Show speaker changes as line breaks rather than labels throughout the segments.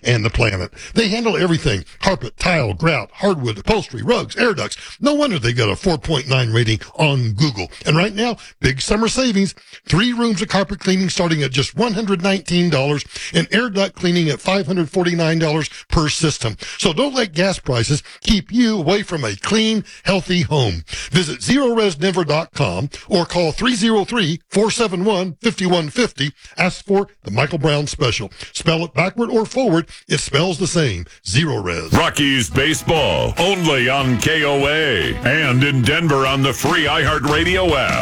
and the planet. They handle everything: carpet, tile, grout, hardwood, upholstery, rugs, air ducts. No wonder they got a 4.9 rating on Google. And right now, big summer savings: 3 rooms of carpet cleaning starting at just $119 and air duct cleaning at $549 per system. So don't let gas prices keep you away from a clean, healthy home. Visit ZeroResDenver.com or call 303-471-5150. Ask for the Michael Brown Special. Spell it backward or forward, it spells the same. Zero Res.
Rockies baseball, only on KOA and in Denver on the free iHeartRadio app.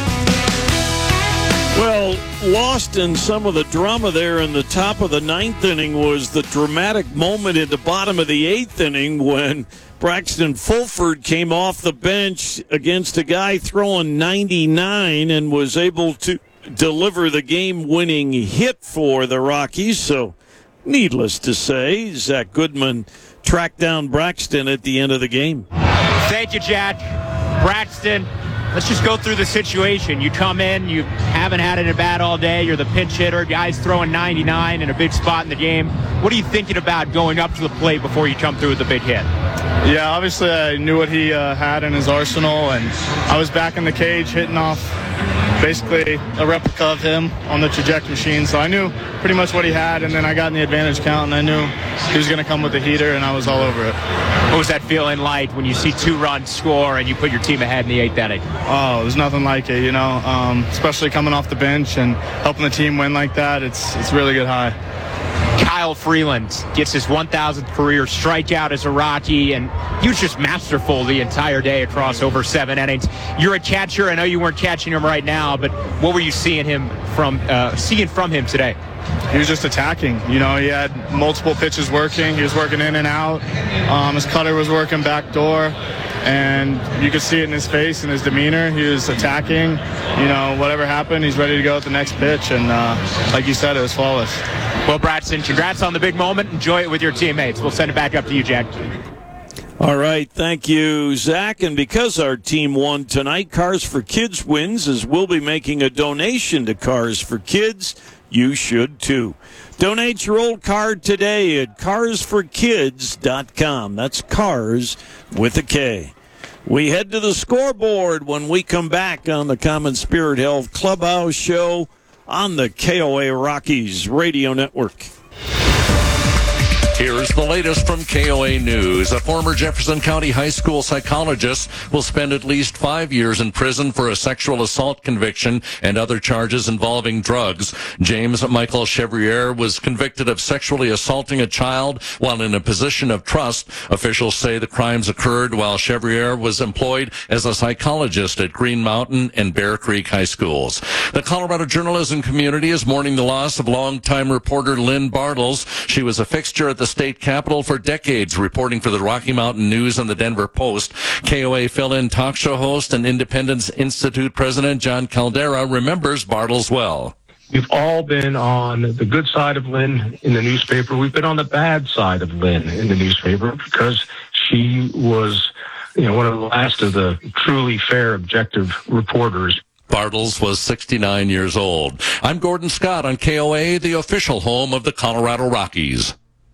Well, lost in some of the drama there in the top of the 9th inning was the dramatic moment at the bottom of the 8th inning when Braxton Fulford came off the bench against a guy throwing 99 and was able to deliver the game-winning hit for the Rockies. So, needless to say, Zach Goodman tracked down Braxton at the end of the game.
Thank you, Jack. Braxton, let's just go through the situation. You come in, you haven't had it at bat all day, you're the pinch hitter, guys throwing 99 in a big spot in the game. What are you thinking about going up to the plate before you come through with the big hit?
Yeah, obviously I knew what he had in his arsenal, and I was back in the cage hitting off basically a replica of him on the trajectory machine, so I knew pretty much what he had, and then I got in the advantage count, and I knew he was going to come with the heater, and I was all over it.
What was that feeling like when you see 2 runs score and you put your team ahead in the 8th inning?
Oh, there's nothing like it, you know, especially coming off the bench and helping the team win like that. It's really good high.
Kyle Freeland gets his 1,000th career strikeout as a Rocky, and he was just masterful the entire day across over 7 innings. You're a catcher. I know you weren't catching him right now, but what were you seeing from him today?
He was just attacking. You know, he had multiple pitches working. He was working in and out. His cutter was working back door. And you could see it in his face and his demeanor. He was attacking. You know, whatever happened, he's ready to go at the next pitch. And like you said, it was flawless.
Well, Braxton, congrats on the big moment. Enjoy it with your teammates. We'll send it back up to you, Jack.
All right, thank you, Zach. And because our team won tonight, Cars for Kids wins, as we'll be making a donation to Cars for Kids. You should, too. Donate your old car today at carsforkids.com. That's cars with a K. We head to the scoreboard when we come back on the Common Spirit Health Clubhouse Show on the KOA Rockies Radio Network.
Here's the latest from KOA News. A former Jefferson County High School psychologist will spend at least 5 years in prison for a sexual assault conviction and other charges involving drugs. James Michael Chevrier was convicted of sexually assaulting a child while in a position of trust. Officials say the crimes occurred while Chevrier was employed as a psychologist at Green Mountain and Bear Creek High Schools. The Colorado journalism community is mourning the loss of longtime reporter Lynn Bartles. She was a fixture at the state capitol for decades, reporting for the Rocky Mountain News and the Denver Post. KOA fill-in talk show host and Independence Institute president John Caldera remembers Bartles well.
We've all been on the good side of Lynn in the newspaper. We've been on the bad side of Lynn in the newspaper because she was, one of the last of the truly fair, objective reporters.
Bartles was 69 years old. I'm Gordon Scott on KOA, the official home of the Colorado Rockies.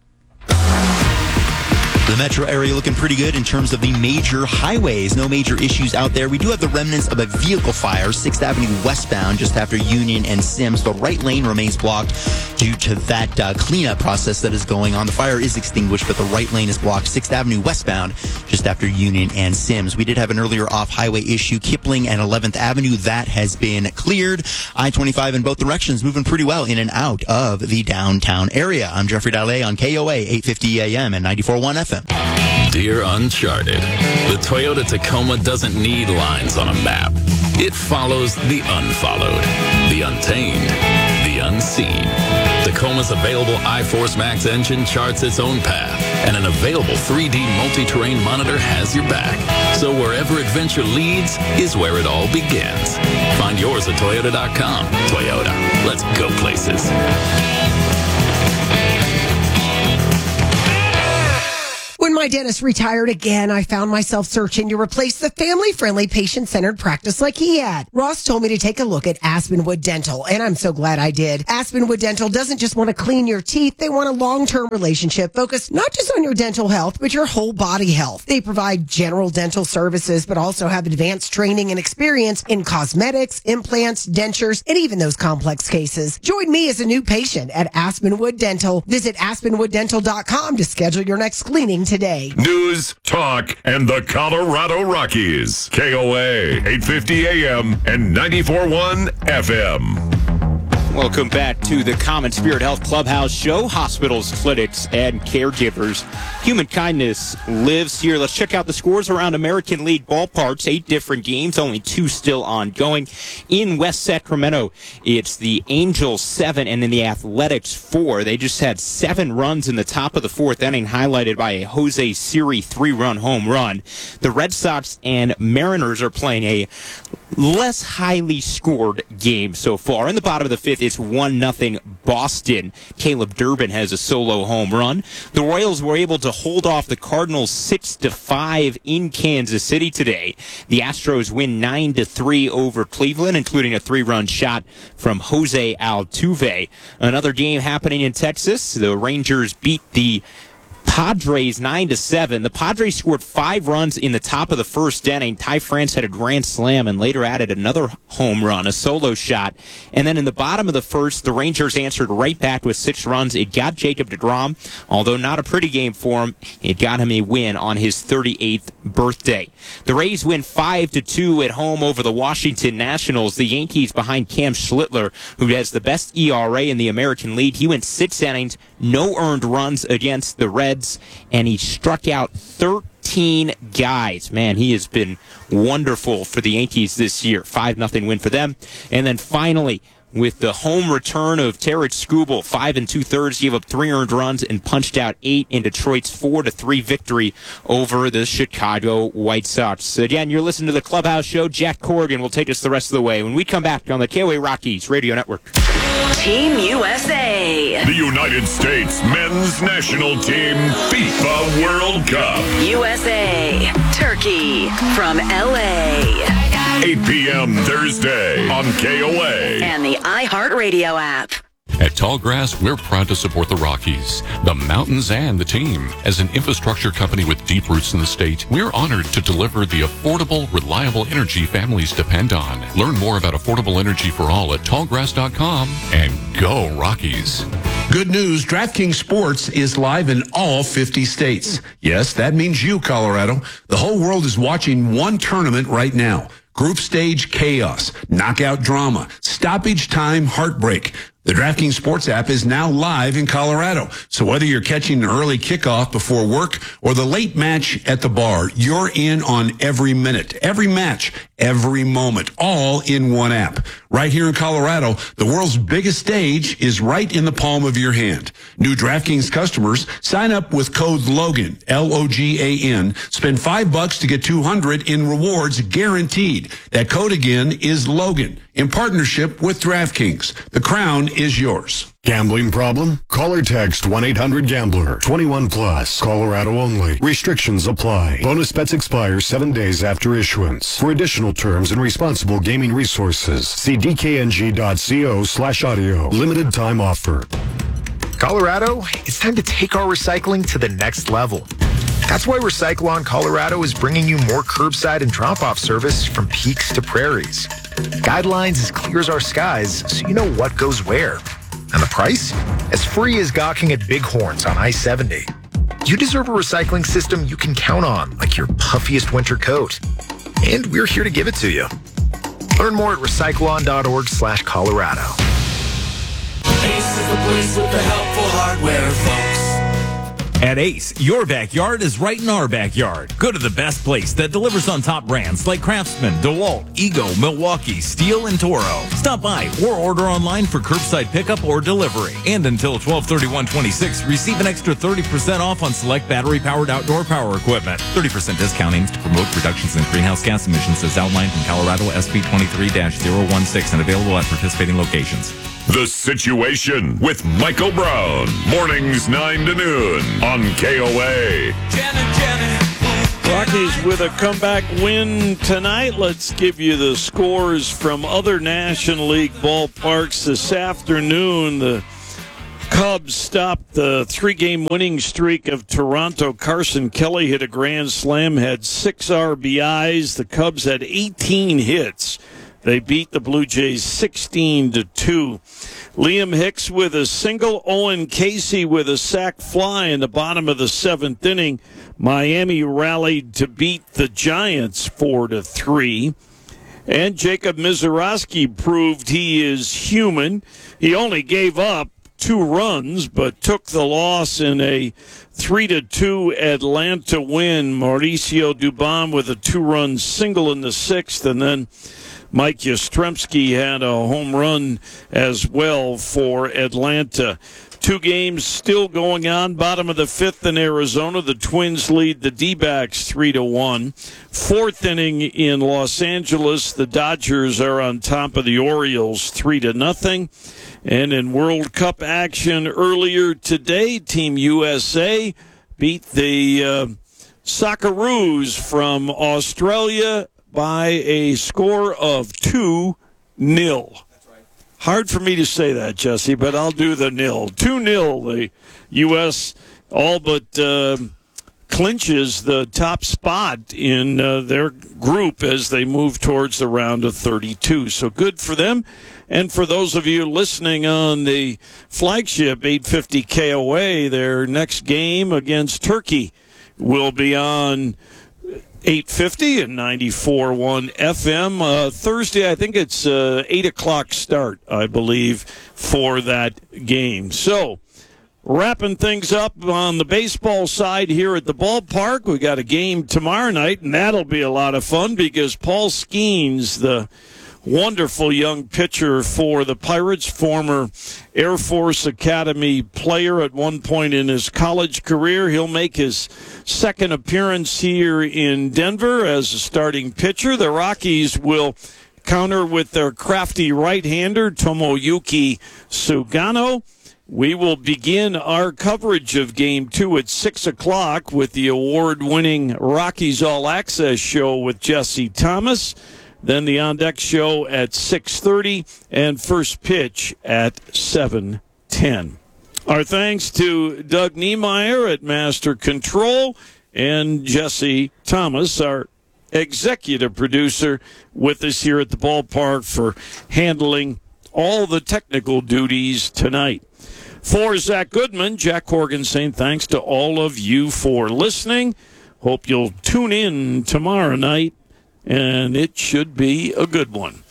The metro area looking pretty good in terms of the major highways. No major issues out there. We do have the remnants of a vehicle fire, 6th Avenue westbound, just after Union and Sims. The right lane remains blocked due to that cleanup process that is going on. The fire is extinguished, but the right lane is blocked. 6th Avenue westbound, just after Union and Sims. We did have an earlier off-highway issue, Kipling and 11th Avenue. That has been cleared. I-25 in both directions, moving pretty well in and out of the downtown area. I'm Jeffrey Dalle on KOA, 850 AM and 94.1 FM.
Dear Uncharted, the Toyota Tacoma doesn't need lines on a map. It follows the unfollowed, the untamed, the unseen. Tacoma's available iForce Max engine charts its own path, and an available 3D multi-terrain monitor has your back. So wherever adventure leads is where it all begins. Find yours at Toyota.com. Toyota, let's go places.
When my dentist retired again, I found myself searching to replace the family-friendly, patient-centered practice like he had. Ross told me to take a look at Aspenwood Dental, and I'm so glad I did. Aspenwood Dental doesn't just want to clean your teeth. They want a long-term relationship focused not just on your dental health, but your whole body health. They provide general dental services, but also have advanced training and experience in cosmetics, implants, dentures, and even those complex cases. Join me as a new patient at Aspenwood Dental. Visit AspenwoodDental.com to schedule your next cleaning today.
News, talk, and the Colorado Rockies. KOA, 850 AM and 94.1 FM.
Welcome back to the Common Spirit Health Clubhouse Show. Hospitals, clinics, and caregivers. Human kindness lives here. Let's check out the scores around American League ballparks. 8 different games, only 2 still ongoing. In West Sacramento, it's the Angels 7 and then the Athletics 4. They just had 7 runs in the top of the 4th inning, highlighted by a Jose Siri 3-run home run. The Red Sox and Mariners are playing a less highly scored game so far. In the bottom of the 5th, it's 1-0 Boston. Caleb Durbin has a solo home run. The Royals were able to hold off the Cardinals 6-5 in Kansas City today. The Astros win 9-3 over Cleveland, including a 3-run shot from Jose Altuve. Another game happening in Texas. The Rangers beat the Padres 9-7. The Padres scored 5 runs in the top of the 1st inning. Ty France had a grand slam and later added another home run, a solo shot. And then in the bottom of the 1st, the Rangers answered right back with 6 runs. It got Jacob deGrom, although not a pretty game for him, it got him a win on his 38th birthday. The Rays win 5-2 at home over the Washington Nationals. The Yankees behind Cam Schlittler, who has the best ERA in the American League. He went 6 innings, no earned runs against the Reds, and he struck out 13 guys. Man, he has been wonderful for the Yankees this year. 5-0 win for them. And then finally, with the home return of Tarek Skubal, 5 2/3, gave up 3 earned runs and punched out 8 in Detroit's 4-3 victory over the Chicago White Sox. Again, you're listening to the Clubhouse Show. Jack Corrigan will take us the rest of the way when we come back on the KOA Rockies Radio Network.
Team USA.
The United States men's national team FIFA World Cup.
USA. Turkey from LA.
8 p.m. Thursday on KOA.
And the iHeartRadio app.
At Tallgrass, we're proud to support the Rockies, the mountains, and the team. As an infrastructure company with deep roots in the state, we're honored to deliver the affordable, reliable energy families depend on. Learn more about affordable energy for all at tallgrass.com and go Rockies.
Good news, DraftKings Sports is live in all 50 states. Yes, that means you, Colorado. The whole world is watching one tournament right now. Group stage chaos, knockout drama, stoppage time heartbreak. The DraftKings Sports app is now live in Colorado. So whether you're catching an early kickoff before work or the late match at the bar, you're in on every minute, every match, every moment, all in one app. Right here in Colorado, the world's biggest stage is right in the palm of your hand. New DraftKings customers sign up with code LOGAN, L-O-G-A-N. Spend $5 to get $200 in rewards guaranteed. That code again is LOGAN. In partnership with DraftKings, the crown is yours.
Gambling problem? Call or text 1-800-GAMBLER. 21 plus. Colorado only. Restrictions apply. Bonus bets expire 7 days after issuance. For additional terms and responsible gaming resources, see dkng.co/audio. Limited time offer.
Colorado, it's time to take our recycling to the next level. That's why Recycle-On Colorado is bringing you more curbside and drop-off service from peaks to prairies. Guidelines as clear as our skies, so you know what goes where. And the price? As free as gawking at Bighorns on I-70. You deserve a recycling system you can count on, like your puffiest winter coat. And we're here to give it to you. Learn more at recycleon.org/Colorado.
Ace is the place with the helpful hardware, folks.
At Ace, your backyard is right in our backyard. Go to the best place that delivers on top brands like Craftsman, DeWalt, Ego, Milwaukee, Steel, and Toro. Stop by or order online for curbside pickup or delivery. And until 12/31/26, receive an extra 30% off on select battery-powered outdoor power equipment. 30% discount aims to promote reductions in greenhouse gas emissions as outlined in Colorado SB 23-016 and available at participating locations.
The Situation with Michael Brown. Mornings 9 to noon on KOA.
Rockies with a comeback win tonight. Let's give you the scores from other National League ballparks this afternoon. The Cubs stopped the 3-game winning streak of Toronto. Carson Kelly hit a grand slam, had 6 RBIs. The Cubs had 18 hits. They beat the Blue Jays 16-2. Liam Hicks with a single. Owen Casey with a sac fly in the bottom of the 7th inning. Miami rallied to beat the Giants 4-3. And Jacob Misiorowski proved he is human. He only gave up 2 runs, but took the loss in a 3-2 Atlanta win. Mauricio Dubon with a 2-run single in the 6th, and then Mike Yastrzemski had a home run as well for Atlanta. 2 games still going on. Bottom of the 5th in Arizona. The Twins lead the D-backs 3-1. 4th inning in Los Angeles. The Dodgers are on top of the Orioles 3-0. And in World Cup action earlier today, Team USA beat the Socceroos from Australia by a score of 2-0. Hard for me to say that, Jesse, but I'll do the nil. 2-0. The U.S. all but clinches the top spot in their group as they move towards the round of 32. So good for them. And for those of you listening on the flagship 850 KOA, their next game against Turkey will be on 850 and 94.1 FM. Thursday, I think it's 8 o'clock start, I believe, for that game. So, wrapping things up on the baseball side here at the ballpark. We got a game tomorrow night, and that'll be a lot of fun because Paul Skeens, the wonderful young pitcher for the Pirates, former Air Force Academy player at one point in his college career. He'll make his second appearance here in Denver as a starting pitcher. The Rockies will counter with their crafty right-hander, Tomoyuki Sugano. We will begin our coverage of Game 2 at 6 o'clock with the award-winning Rockies All Access show with Jesse Thomas. Then the On Deck show at 6:30 and first pitch at 7:10. Our thanks to Doug Niemeyer at Master Control and Jesse Thomas, our executive producer, with us here at the ballpark for handling all the technical duties tonight. For Zach Goodman, Jack Horgan saying thanks to all of you for listening. Hope you'll tune in tomorrow night, and it should be a good one.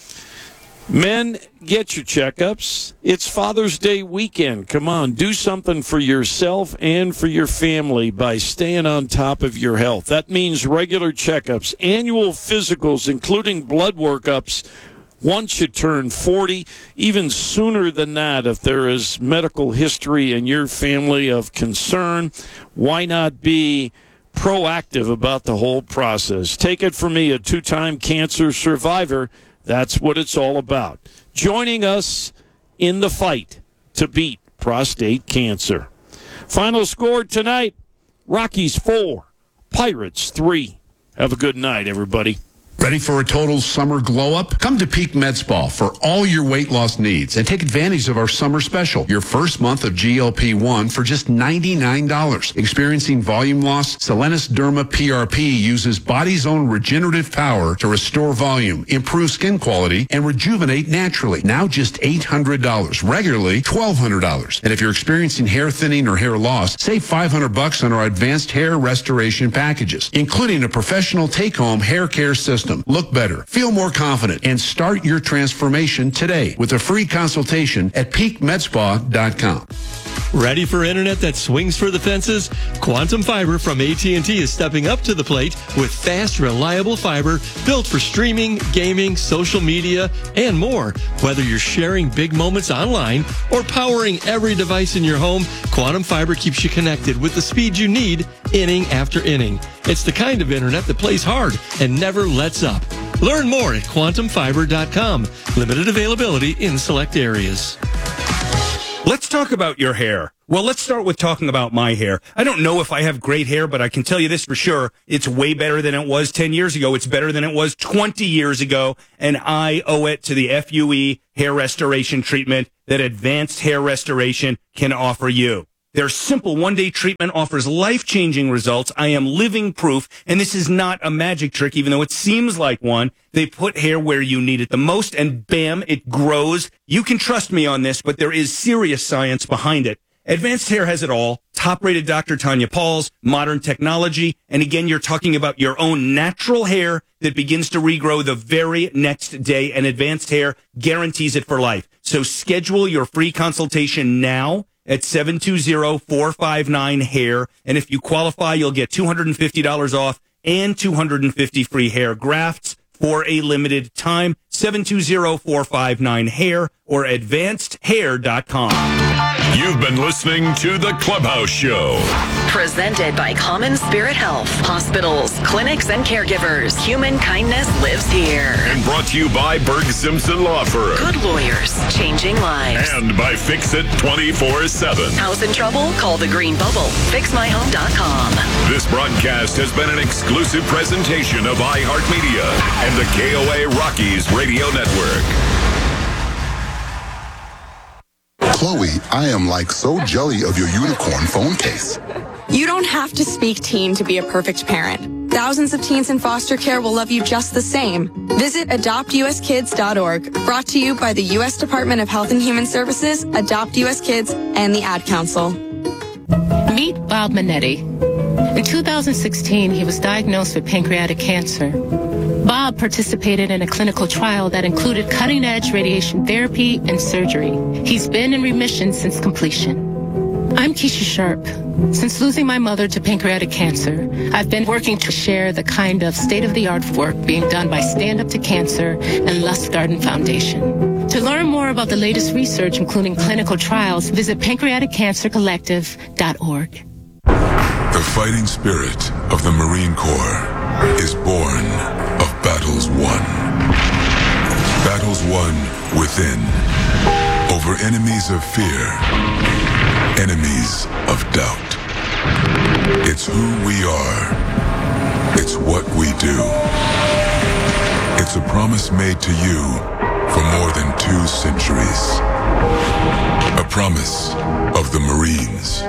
Men, get your checkups. It's Father's Day weekend. Come on, do something for yourself and for your family by staying on top of your health. That means regular checkups, annual physicals, including blood workups once you turn 40, even sooner than that if there is medical history in your family of concern. Why not be proactive about the whole process? Take it from me, a 2-time cancer survivor. That's what it's all about. Joining us in the fight to beat prostate cancer. Final score tonight, Rockies 4, Pirates 3. Have a good night, everybody.
Ready for a total summer glow up? Come to Peak Med Spa for all your weight loss needs and take advantage of our summer special. Your first month of GLP-1 for just $99. Experiencing volume loss? Solenis Derma PRP uses body's own regenerative power to restore volume, improve skin quality, and rejuvenate naturally. Now just $800. Regularly $1,200. And if you're experiencing hair thinning or hair loss, save $500 on our advanced hair restoration packages, including a professional take-home hair care system. Look better, feel more confident, and start your transformation today with a free consultation at peakmedspa.com.
Ready for internet that swings for the fences? Quantum Fiber from AT&T is stepping up to the plate with fast, reliable fiber built for streaming, gaming, social media, and more. Whether you're sharing big moments online or powering every device in your home, Quantum Fiber keeps you connected with the speed you need inning after inning. It's the kind of internet that plays hard and never lets up. Learn more at quantumfiber.com. Limited availability in select areas.
Let's talk about your hair. Well, let's start with talking about my hair. I don't know if I have great hair, but I can tell you this for sure. It's way better than it was 10 years ago. It's better than it was 20 years ago. And I owe it to the FUE hair restoration treatment that Advanced Hair Restoration can offer you. Their simple one-day treatment offers life-changing results. I am living proof, and this is not a magic trick, even though it seems like one. They put hair where you need it the most, and bam, it grows. You can trust me on this, but there is serious science behind it. Advanced Hair has it all. Top-rated Dr. Tanya Pauls, modern technology, and again, you're talking about your own natural hair that begins to regrow the very next day, and Advanced Hair guarantees it for life. So schedule your free consultation now at 720-459-HAIR. And if you qualify, you'll get $250 off and 250 free hair grafts for a limited time. 720-459-HAIR or advancedhair.com.
You've been listening to The Clubhouse Show.
Presented by Common Spirit Health. Hospitals, clinics, and caregivers. Human kindness lives here.
And brought to you by Berg Simpson Law Firm.
Good lawyers, changing lives.
And by Fix It 24/7.
House in trouble? Call the Green Bubble. FixMyHome.com.
This broadcast has been an exclusive presentation of iHeartMedia and the KOA Rockies Radio Network.
Chloe, I am like so jelly of your unicorn phone case.
You don't have to speak teen to be a perfect parent. Thousands of teens in foster care will love you just the same. Visit adoptuskids.org, brought to you by the U.S. Department of Health and Human Services, Adopt U.S. Kids, and the Ad Council.
Meet Bob Minetti. In 2016, he was diagnosed with pancreatic cancer. Bob participated in a clinical trial that included cutting-edge radiation therapy and surgery. He's been in remission since completion. I'm Keisha Sharp. Since losing my mother to pancreatic cancer, I've been working to share the kind of state-of-the-art work being done by Stand Up to Cancer and Lustgarten Foundation. To learn more about the latest research, including clinical trials, visit pancreaticcancercollective.org.
The fighting spirit of the Marine Corps is born of battles won. Battles won within, over enemies of fear, enemies of doubt. It's who we are. It's what we do. It's a promise made to you for more than 2 centuries. A promise of the Marines.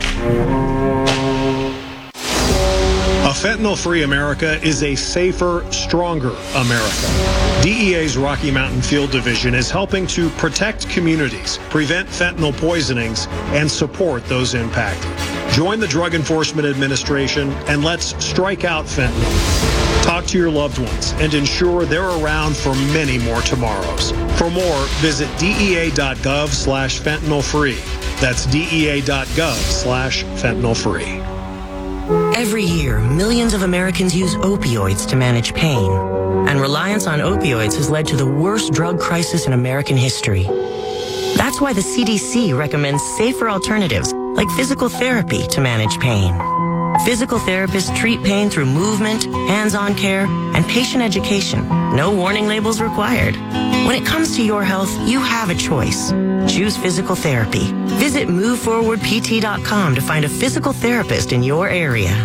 A fentanyl-free America is a safer, stronger America. DEA's Rocky Mountain Field Division is helping to protect communities, prevent fentanyl poisonings, and support those impacted. Join the Drug Enforcement Administration and let's strike out fentanyl. Talk to your loved ones and ensure they're around for many more tomorrows. For more, visit DEA.gov/fentanyl-free. That's DEA.gov/fentanyl-free.
Every year, millions of Americans use opioids to manage pain, and reliance on opioids has led to the worst drug crisis in American history. That's why the CDC recommends safer alternatives like physical therapy to manage pain. Physical therapists treat pain through movement, hands-on care, and patient education. No warning labels required. When it comes to your health, you have a choice. Choose physical therapy. Visit MoveForwardPT.com to find a physical therapist in your area.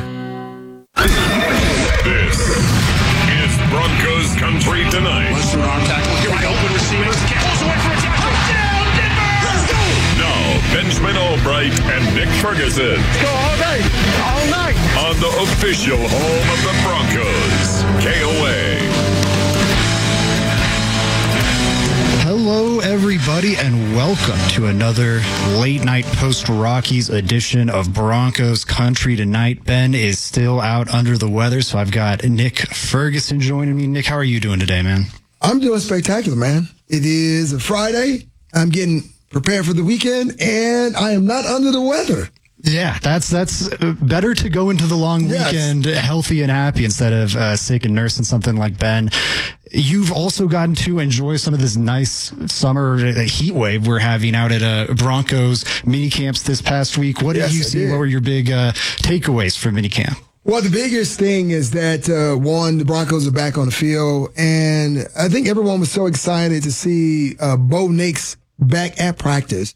This is Broncos Country Tonight.
Western arm tackle. Here we go. Open receivers. Pulls away for a tackle. Touchdown, Denver! Let's go!
Now, Benjamin Albright and Nick Ferguson.
Let's go all day, all night.
On the official home of the Broncos, KOA.
Hello, everybody, and welcome to another late night post-Rockies edition of Broncos Country Tonight. Ben is still out under the weather, so I've got Nick Ferguson joining me. Nick, how are you doing today, man?
I'm doing spectacular, man. It is a Friday. I'm getting prepared for the weekend, and I am not under the weather.
Yeah, that's better to go into the long weekend healthy and happy instead of sick and nursing something like Ben. You've also gotten to enjoy some of this nice summer heat wave we're having out at Broncos mini camps this past week. What did you see? What were your big takeaways from mini camp?
Well, the biggest thing is that, one, the Broncos are back on the field, and I think everyone was so excited to see Bo Nix back at practice.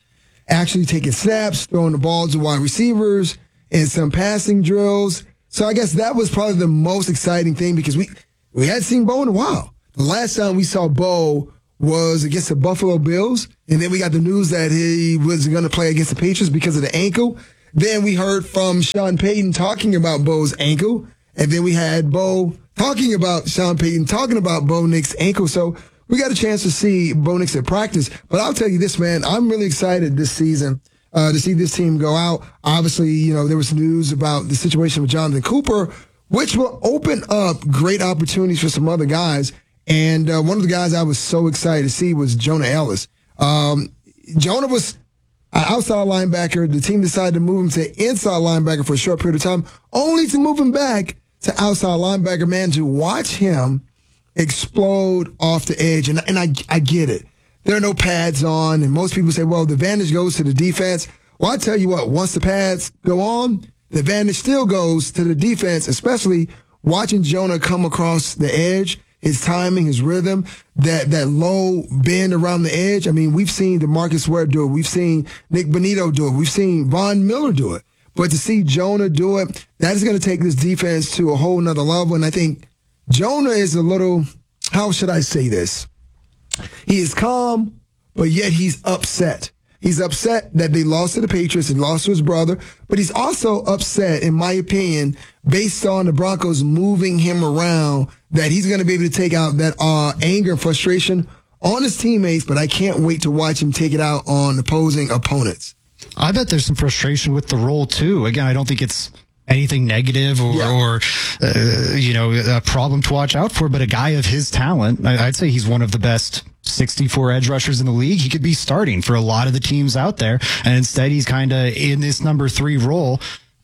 actually taking snaps, throwing the ball to wide receivers, and some passing drills. So I guess that was probably the most exciting thing because we hadn't seen Bo in a while. The last time we saw Bo was against the Buffalo Bills, and then we got the news that he was going to play against the Patriots because of the ankle. Then we heard from Sean Payton talking about Bo's ankle, and then we had Bo talking about Sean Payton talking about Bo Nix's ankle. So we got a chance to see Bo Nix at practice. But I'll tell you this, man, I'm really excited this season to see this team go out. Obviously, you know, there was news about the situation with Jonathan Cooper, which will open up great opportunities for some other guys. And one of the guys I was so excited to see was Jonah Ellis. Jonah was an outside linebacker. The team decided to move him to inside linebacker for a short period of time, only to move him back to outside linebacker. Man, to watch him explode off the edge. And I get it. There are no pads on, and most people say, well, the advantage goes to the defense. Well, I tell you what, once the pads go on, the advantage still goes to the defense, especially watching Jonah come across the edge, his timing, his rhythm, that low bend around the edge. I mean, we've seen DeMarcus Ware do it. We've seen Nick Bonito do it. We've seen Von Miller do it. But to see Jonah do it, that is going to take this defense to a whole nother level. And I think Jonah is a little, how should I say this? He is calm, but yet he's upset. He's upset that they lost to the Patriots and lost to his brother, but he's also upset, in my opinion, based on the Broncos moving him around, that he's going to be able to take out that anger and frustration on his teammates, but I can't wait to watch him take it out on opposing opponents.
I bet there's some frustration with the role, too. Again, I don't think it's anything negative or a problem to watch out for, but a guy of his talent, I'd say he's one of the best 64 edge rushers in the league. He could be starting for a lot of the teams out there, and instead he's kind of in this number 3 role.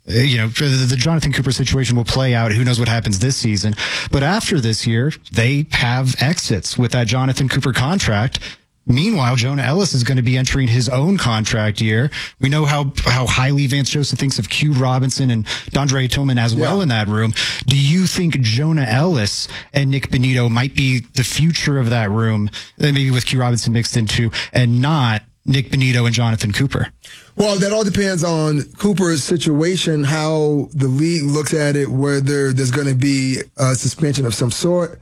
The Jonathan Cooper situation will play out. Who knows what happens this season? But after this year, they have exits with that Jonathan Cooper contract. Meanwhile, Jonah Ellis is going to be entering his own contract year. We know how highly Vance Joseph thinks of Q Robinson and Dondre Tillman as well in that room. Do you think Jonah Ellis and Nick Bonito might be the future of that room, maybe with Q Robinson mixed in too, and not Nick Bonito and Jonathan Cooper?
Well, that all depends on Cooper's situation, how the league looks at it, whether there's going to be a suspension of some sort,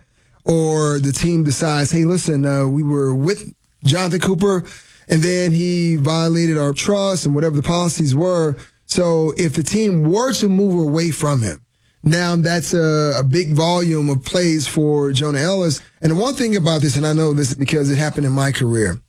or the team decides, hey, listen, we were with Jonathan Cooper, and then he violated our trust and whatever the policies were. So if the team were to move away from him, now that's a big volume of plays for Jonah Ellis. And the one thing about this, and I know this because it happened in my career,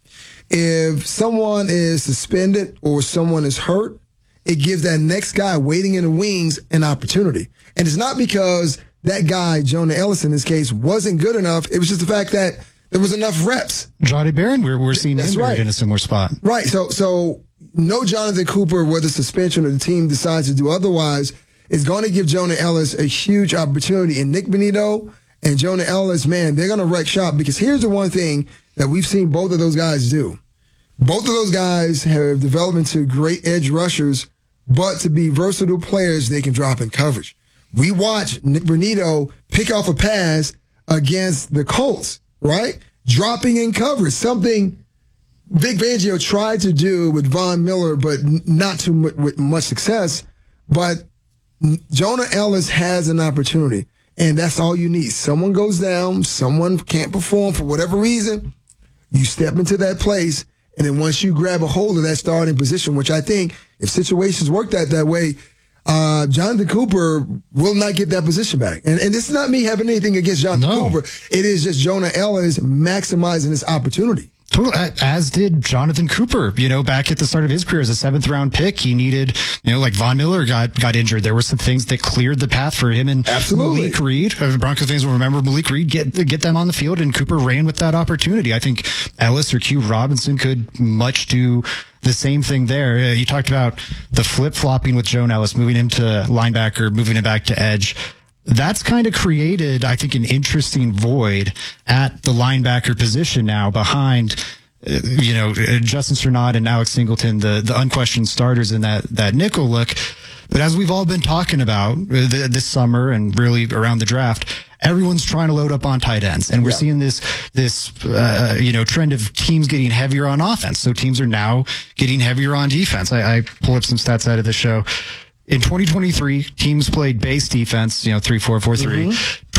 if someone is suspended or someone is hurt, it gives that next guy waiting in the wings an opportunity. And it's not because that guy, Jonah Ellis in this case, wasn't good enough. It was just the fact that there was enough reps.
Johnny Barron, we're seeing him right in a similar spot.
Right. So no Jonathan Cooper, whether suspension or the team decides to do otherwise, is going to give Jonah Ellis a huge opportunity. And Nick Bonito and Jonah Ellis, man, they're going to wreck shop, because here's the one thing that we've seen both of those guys do. Both of those guys have developed into great edge rushers, but to be versatile players, they can drop in coverage. We watched Nick Bonito pick off a pass against the Colts, right? Dropping in coverage, something Vic Fangio tried to do with Von Miller, but not with much success. But Jonah Ellis has an opportunity, and that's all you need. Someone goes down, someone can't perform for whatever reason, you step into that place, and then once you grab a hold of that starting position, which I think if situations work that way, Jonathan Cooper will not get that position back. And this is not me having anything against Jonathan Cooper. It is just Jonah Ellis maximizing his opportunity.
Totally, as did Jonathan Cooper, back at the start of his career as a 7th-round pick. He needed, like Von Miller got injured. There were some things that cleared the path for him and Malik Reed. Broncos fans will remember Malik Reed get them on the field, and Cooper ran with that opportunity. I think Ellis or Q Robinson could much do the same thing there. You talked about the flip-flopping with Jonah Ellis, moving him to linebacker, moving him back to edge. That's kind of created, I think, an interesting void at the linebacker position now behind, Justin Strnad and Alex Singleton, the unquestioned starters in that nickel look. But as we've all been talking about this summer and really around the draft, everyone's trying to load up on tight ends, and we're seeing this trend of teams getting heavier on offense. So teams are now getting heavier on defense. I pull up some stats out of the show. In 2023, teams played base defense, 3-4-4-3,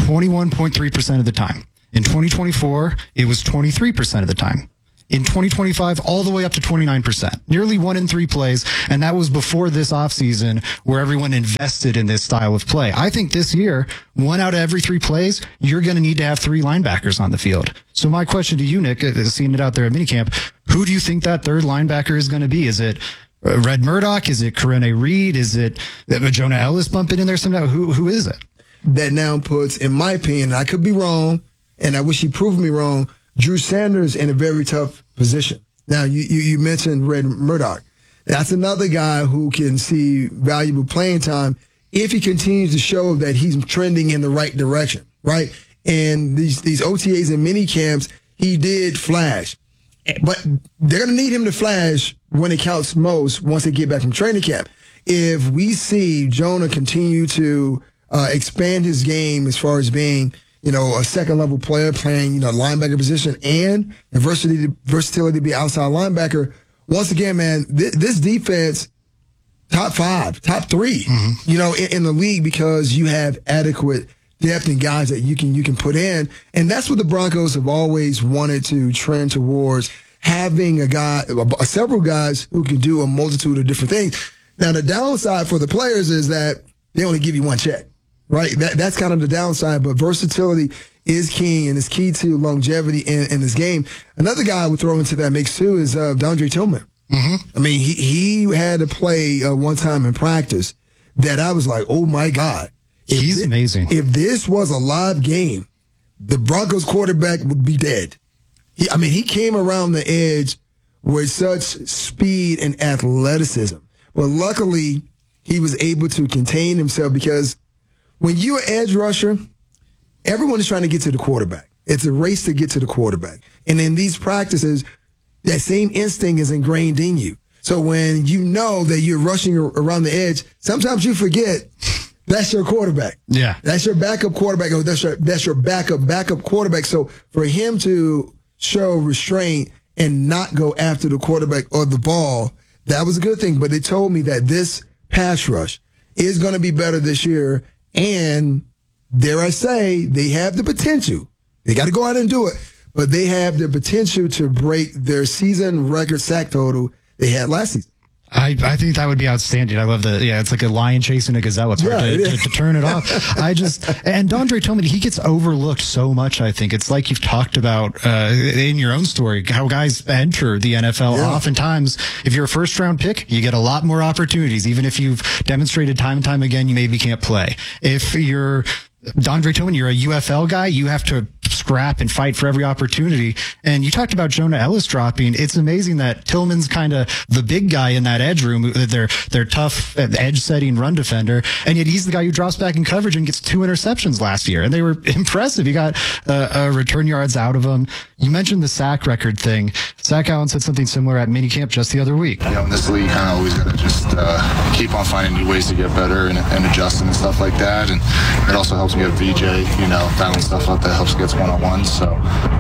21.3% of the time. In 2024, it was 23% of the time. In 2025, all the way up to 29%, nearly 1 in 3 plays. And that was before this offseason where everyone invested in this style of play. I think this year, 1 out of every 3 plays, you're going to need to have 3 linebackers on the field. So my question to you, Nick, seeing it out there at minicamp, who do you think that third linebacker is going to be? Is it Red Murdoch? Is it Karene Reed? Is it Jonah Ellis bumping in there somehow? Who is it?
That now puts, in my opinion, I could be wrong, and I wish he proved me wrong, Drew Sanders in a very tough position. Now, you mentioned Red Murdoch. That's another guy who can see valuable playing time if he continues to show that he's trending in the right direction, right? And these OTAs and mini camps, he did flash. But they're going to need him to flash when it counts most once they get back from training camp. If we see Jonah continue to expand his game as far as being a second-level player playing, linebacker position and the versatility to be outside linebacker. Once again, man, this defense, top 5, top 3, in the league because you have adequate depth and guys that you can put in. And that's what the Broncos have always wanted to trend towards, having several guys who can do a multitude of different things. Now, the downside for the players is that they only give you 1 check. Right, that's kind of the downside, but versatility is key, and it's key to longevity in this game. Another guy I would throw into that mix too is Dondre Tillman. I mean, he had to play one time in practice that I was like, oh my God,
he's amazing.
If this was a live game, the Broncos quarterback would be dead. He came around the edge with such speed and athleticism, but luckily he was able to contain himself because when you're an edge rusher, everyone is trying to get to the quarterback. It's a race to get to the quarterback. And in these practices, that same instinct is ingrained in you. So when you know that you're rushing around the edge, sometimes you forget that's your quarterback.
Yeah.
That's your backup quarterback. Or that's your backup quarterback. So for him to show restraint and not go after the quarterback or the ball, that was a good thing. But they told me that this pass rush is going to be better this year. And dare I say, they have the potential. They got to go out and do it, but they have the potential to break their season record sack total they had last season.
I think that would be outstanding. I love it's like a lion chasing a gazelle. It's hard to turn it off. And Dondre Tillman, he gets overlooked so much, I think. It's like you've talked about in your own story, how guys enter the NFL. Yeah. Oftentimes, if you're a first-round pick, you get a lot more opportunities. Even if you've demonstrated time and time again, you maybe can't play. If you're Dondre Tillman, you're a UFL guy, you have to scrap and fight for every opportunity. And you talked about Jonah Ellis dropping. It's amazing that Tillman's kind of the big guy in that edge room. They're tough edge setting run defender. And yet he's the guy who drops back in coverage and gets 2 interceptions last year. And they were impressive. You got return yards out of him. You mentioned the sack record thing. Zach Allen said something similar at minicamp just the other week.
In this league, kind of always got to just keep on finding new ways to get better and adjusting and stuff like that. And it also helps me have VJ, battling stuff out that helps get one-on-ones. So,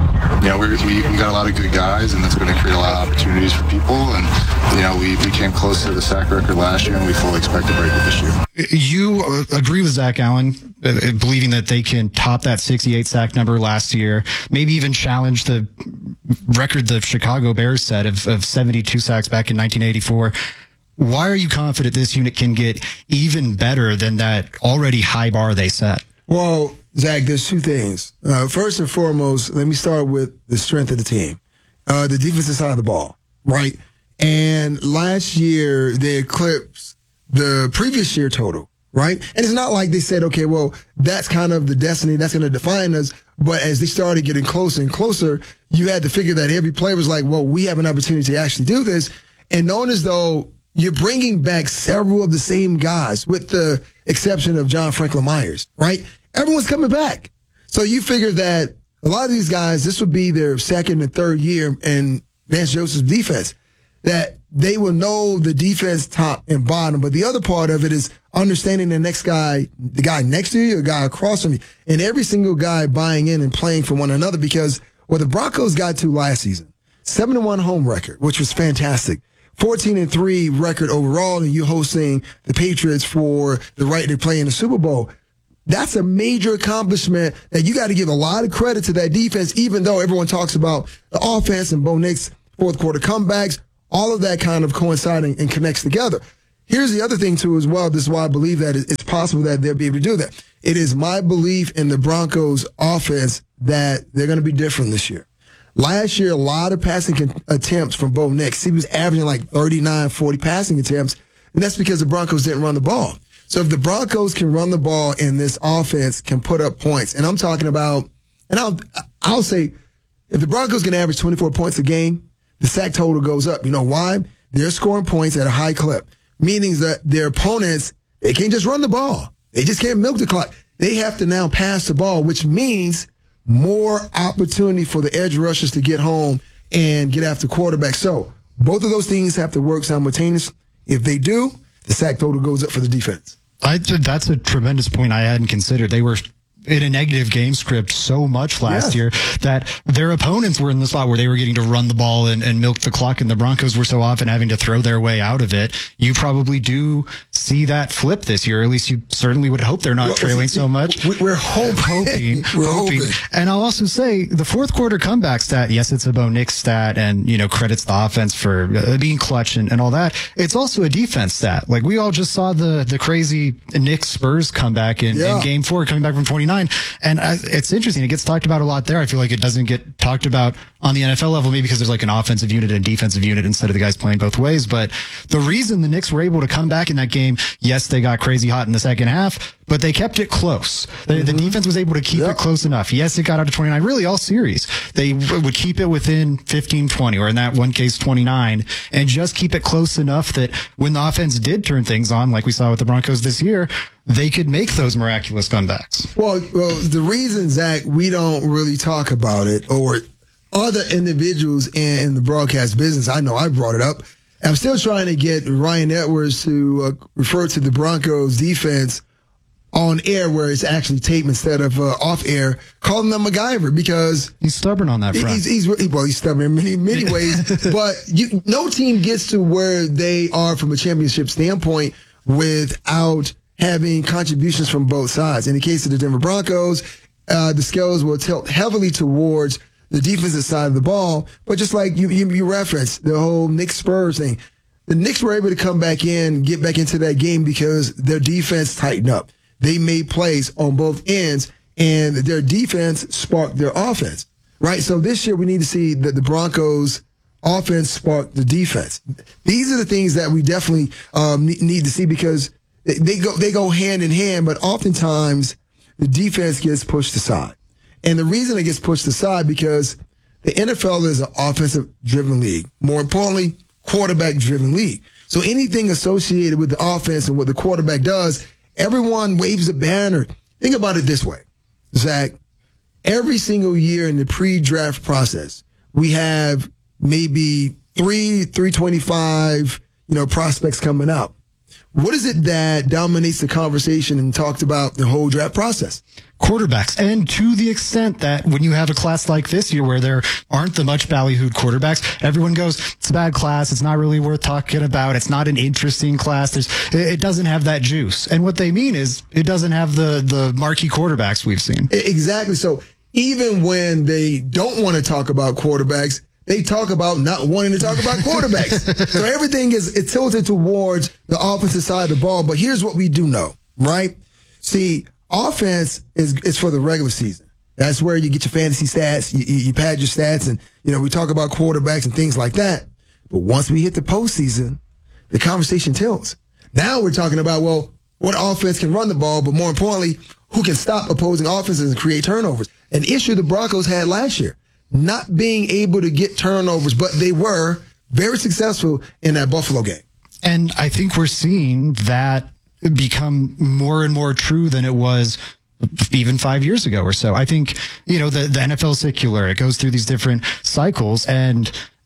we got a lot of good guys, and that's going to create a lot of opportunities for people. And, we came close to the sack record last year, and we fully expect to break it this year.
You agree with Zach Allen, believing that they can top that 68 sack number last year, maybe even challenge the record the Chicago Bears set of 72 sacks back in 1984. Why are you confident this unit can get even better than that already high bar they set?
Well, Zach, there's 2 things. First and foremost, let me start with the strength of the team. The defensive side of the ball, right? And last year, they eclipsed the previous year total, right? And it's not like they said, okay, well, that's kind of the destiny that's going to define us. But as they started getting closer and closer, you had to figure that every player was like, well, we have an opportunity to actually do this. And knowing as though you're bringing back several of the same guys, with the exception of John Franklin Myers, right? Everyone's coming back. So you figure that a lot of these guys, this would be their second and third year in Vance Joseph's defense. that they will know the defense top and bottom. But the other part of it is understanding the next guy, the guy next to you, the guy across from you, and every single guy buying in and playing for one another. Because what the Broncos got to last season, 7-1 home record, which was fantastic. 14-3 record overall, and you hosting the Patriots for the right to play in the Super Bowl. That's a major accomplishment that you got to give a lot of credit to that defense, even though everyone talks about the offense and Bo Nix fourth quarter comebacks. All of that kind of coinciding and connects together. Here's the other thing, too, as well. This is why I believe that it's possible that they'll be able to do that. It is my belief in the Broncos offense that they're going to be different this year. Last year, a lot of passing attempts from Bo Nix. He was averaging like 39, 40 passing attempts, and that's because the Broncos didn't run the ball. So if the Broncos can run the ball and this offense can put up points, and I'm talking about, and I'll say, if the Broncos can average 24 points a game, the sack total goes up. You know why? They're scoring points at a high clip, meaning that their opponents, they can't just run the ball. They just can't milk the clock. They have to now pass the ball, which means more opportunity for the edge rushers to get home and get after quarterback. So both of those things have to work simultaneously. If they do, the sack total goes up for the defense.
That's a tremendous point I hadn't considered. They were in a negative game script so much last year that their opponents were in the spot where they were getting to run the ball and milk the clock, and the Broncos were so often having to throw their way out of it. You probably do see that flip this year. At least you certainly would hope they're not trailing so much.
We're hoping. We're hoping.
And I'll also say the fourth quarter comeback stat, yes, it's a Bo Nix stat and, credits the offense for being clutch and all that. It's also a defense stat. Like we all just saw the crazy Knicks Spurs comeback in game 4 coming back from 29. And it's interesting. It gets talked about a lot there. I feel like it doesn't get talked about on the NFL level, maybe because there's like an offensive unit and defensive unit instead of the guys playing both ways. But the reason the Knicks were able to come back in that game, yes, they got crazy hot in the second half, but they kept it close. The defense was able to keep it close enough. Yes, it got out to 29, really all series. They would keep it within 15, 20, or in that one case, 29, and just keep it close enough that when the offense did turn things on, like we saw with the Broncos this year, they could make those miraculous comebacks.
Well, the reason, Zach, we don't really talk about it, or other individuals in the broadcast business, I know I brought it up. I'm still trying to get Ryan Edwards to refer to the Broncos defense on air where it's actually taped instead of off air, calling them MacGyver because
he's stubborn on that front.
He's stubborn in many ways, but no team gets to where they are from a championship standpoint without having contributions from both sides. In the case of the Denver Broncos, the scales will tilt heavily towards the defensive side of the ball. But just like you referenced the whole Knicks Spurs thing, the Knicks were able to come back in, get back into that game because their defense tightened up. They made plays on both ends, and their defense sparked their offense, right? So this year we need to see that the Broncos offense spark the defense. These are the things that we definitely need to see because they go hand in hand, but oftentimes the defense gets pushed aside. And the reason it gets pushed aside because the NFL is an offensive-driven league. More importantly, quarterback-driven league. So anything associated with the offense and what the quarterback does, everyone waves a banner. Think about it this way, Zach. Every single year in the pre-draft process, we have maybe 325, prospects coming out. What is it that dominates the conversation and talked about the whole draft process?
Quarterbacks. And to the extent that when you have a class like this year where there aren't the much ballyhooed quarterbacks, everyone goes, it's a bad class. It's not really worth talking about. It's not an interesting class. It doesn't have that juice. And what they mean is it doesn't have the marquee quarterbacks we've seen.
Exactly. So even when they don't want to talk about quarterbacks, they talk about not wanting to talk about quarterbacks. So everything is tilted towards the offensive side of the ball. But here's what we do know, right? See, offense is for the regular season. That's where you get your fantasy stats, you pad your stats, and we talk about quarterbacks and things like that. But once we hit the postseason, the conversation tilts. Now we're talking about, well, what offense can run the ball, but more importantly, who can stop opposing offenses and create turnovers. An issue the Broncos had last year. Not being able to get turnovers, but they were very successful in that Buffalo game.
And I think we're seeing that become more and more true than it was even 5 years ago or so. I think, the NFL is circular. It goes through these different cycles. And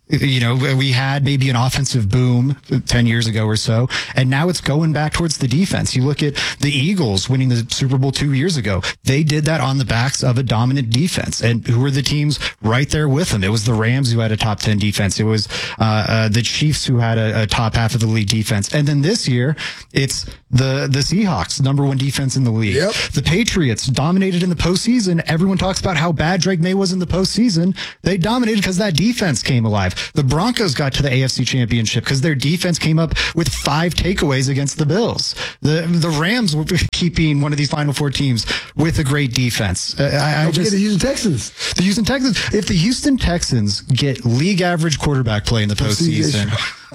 You know, we had maybe an offensive boom 10 years ago or so, and now it's going back towards the defense. You look at the Eagles winning the Super Bowl 2 years ago. They did that on the backs of a dominant defense. And who were the teams right there with them? It was the Rams who had a top 10 defense. It was the Chiefs who had a top half of the league defense. And then this year, it's the Seahawks, number one defense in the league.
Yep.
The Patriots dominated in the postseason. Everyone talks about how bad Drake May was in the postseason. They dominated because that defense came alive. The Broncos got to the AFC Championship because their defense came up with 5 takeaways against the Bills. The Rams were keeping one of these Final Four teams with a great defense.
Don't forget the Houston Texans.
The Houston Texans. If the Houston Texans get league average quarterback play in the postseason,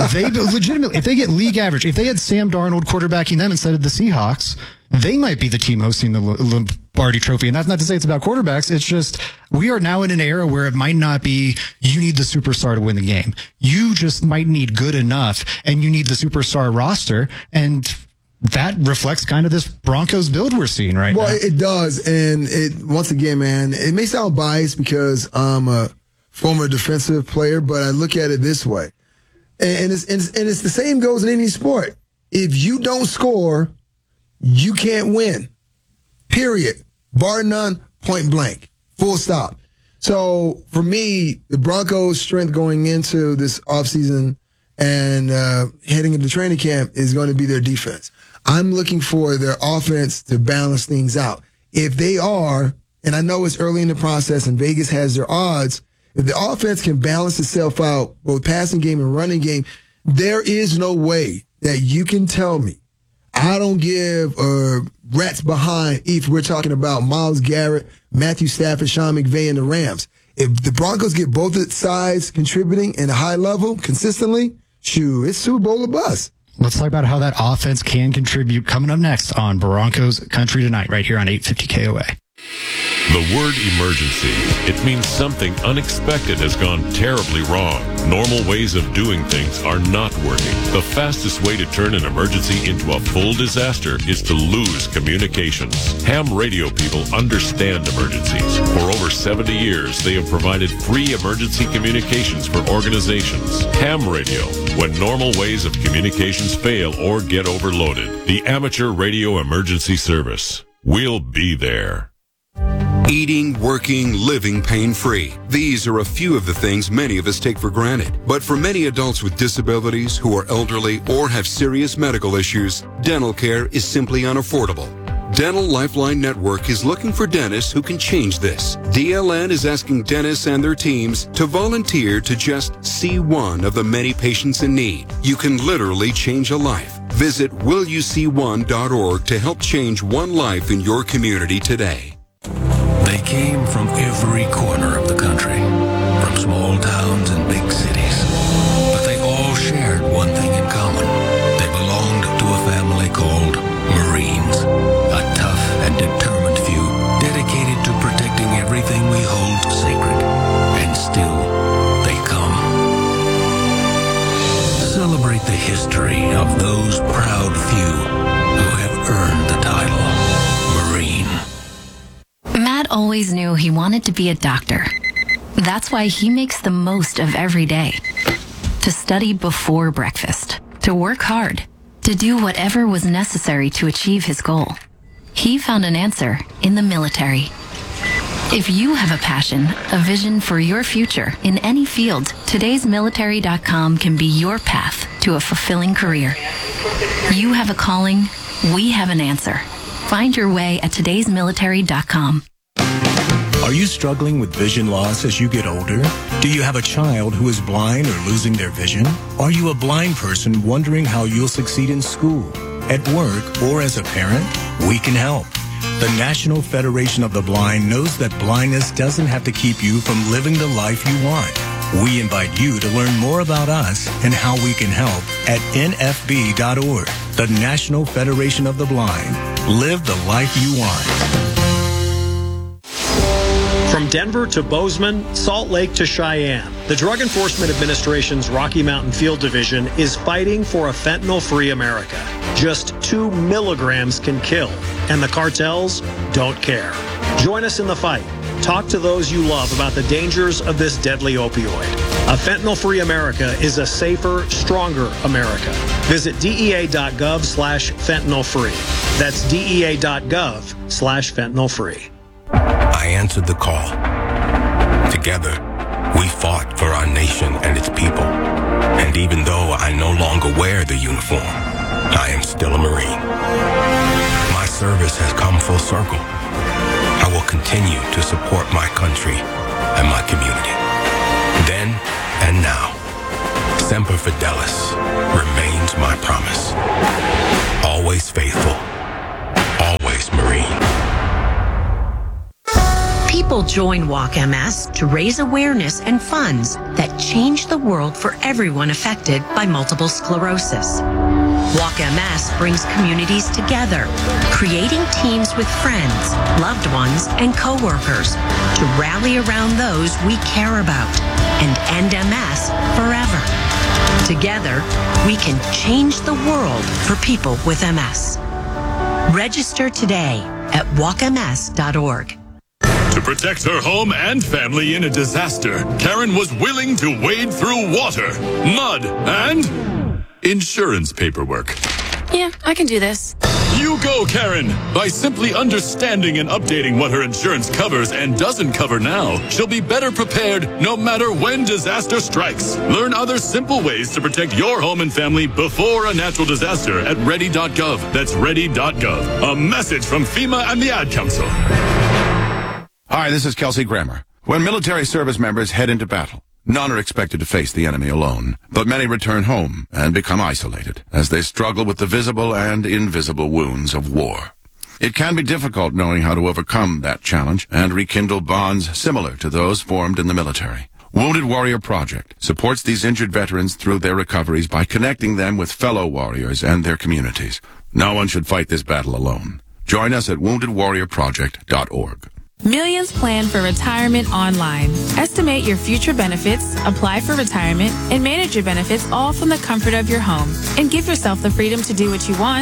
if they get league average, if they had Sam Darnold quarterbacking them instead of the Seahawks, they might be the team hosting the Lombardi Trophy. And that's not to say it's about quarterbacks. It's just we are now in an era where it might not be you need the superstar to win the game. You just might need good enough, and you need the superstar roster. And that reflects kind of this Broncos build we're seeing right now.
Well, it does. And once again, man, it may sound biased because I'm a former defensive player, but I look at it this way. And it's the same goes in any sport. If you don't score, you can't win. Period. Bar none, point blank. Full stop. So for me, the Broncos' strength going into this offseason and heading into training camp is going to be their defense. I'm looking for their offense to balance things out. If they are, and I know it's early in the process and Vegas has their odds, if the offense can balance itself out, both passing game and running game, there is no way that you can tell me I don't give rats behind if we're talking about Myles Garrett, Matthew Stafford, Sean McVay, and the Rams. If the Broncos get both sides contributing at a high level consistently, it's Super Bowl or bust.
Let's talk about how that offense can contribute coming up next on Broncos Country Tonight right here on 850 KOA.
The word emergency. It means something unexpected has gone terribly wrong. Normal ways of doing things are not working. The fastest way to turn an emergency into a full disaster is to lose communications. Ham radio people understand emergencies. For over 70 years, they have provided free emergency communications for organizations. Ham radio, when normal ways of communications fail or get overloaded. The Amateur Radio Emergency Service. We'll be there.
Eating, working, living pain-free. These are a few of the things many of us take for granted. But for many adults with disabilities who are elderly or have serious medical issues, dental care is simply unaffordable. Dental Lifeline Network is looking for dentists who can change this. DLN is asking dentists and their teams to volunteer to just see one of the many patients in need. You can literally change a life. Visit willyouseeone.org to help change one life in your community today.
They came from every corner of the country, from small towns and big cities. But they all shared one thing in common. They belonged to a family called Marines, a tough and determined few dedicated to protecting everything we hold sacred. And still, they come. Celebrate the history of those proud few who have earned the title Marine.
Matt always knew he wanted to be a doctor. That's why he makes the most of every day. To study before breakfast, to work hard, to do whatever was necessary to achieve his goal. He found an answer in the military. If you have a passion, a vision for your future in any field, todaysmilitary.com can be your path to a fulfilling career. You have a calling, we have an answer. Find your way at todaysmilitary.com.
Are you struggling with vision loss as you get older? Do you have a child who is blind or losing their vision? Are you a blind person wondering how you'll succeed in school, at work, or as a parent? We can help. The National Federation of the Blind knows that blindness doesn't have to keep you from living the life you want. We invite you to learn more about us and how we can help at nfb.org. The National Federation of the Blind. Live the life you want.
From Denver to Bozeman, Salt Lake to Cheyenne, the Drug Enforcement Administration's Rocky Mountain Field Division is fighting for a fentanyl-free America. Just 2 milligrams can kill, and the cartels don't care. Join us in the fight. Talk to those you love about the dangers of this deadly opioid. A fentanyl-free America is a safer, stronger America. Visit DEA.gov/fentanyl-free. That's DEA.gov/fentanyl-free.
I answered the call. Together, we fought for our nation and its people. And even though I no longer wear the uniform, I am still a Marine. My service has come full circle. I will continue to support my country and my community. Then and now, Semper Fidelis remains my promise. Always faithful, always Marine.
People join Walk MS to raise awareness and funds that change the world for everyone affected by multiple sclerosis. Walk MS brings communities together, creating teams with friends, loved ones, and coworkers to rally around those we care about and end MS forever. Together, we can change the world for people with MS. Register today at walkms.org.
To protect her home and family in a disaster, Karen was willing to wade through water, mud, and insurance paperwork.
Yeah, I can do this.
You go, Karen! By simply understanding and updating what her insurance covers and doesn't cover now, she'll be better prepared no matter when disaster strikes. Learn other simple ways to protect your home and family before a natural disaster at ready.gov. That's ready.gov. A message from FEMA and the Ad Council.
Hi, this is Kelsey Grammer. When military service members head into battle, none are expected to face the enemy alone, but many return home and become isolated as they struggle with the visible and invisible wounds of war. It can be difficult knowing how to overcome that challenge and rekindle bonds similar to those formed in the military. Wounded Warrior Project supports these injured veterans through their recoveries by connecting them with fellow warriors and their communities. No one should fight this battle alone. Join us at woundedwarriorproject.org.
Millions plan for retirement online. Estimate your future benefits, apply for retirement, and manage your benefits all from the comfort of your home. And give yourself the freedom to do what you want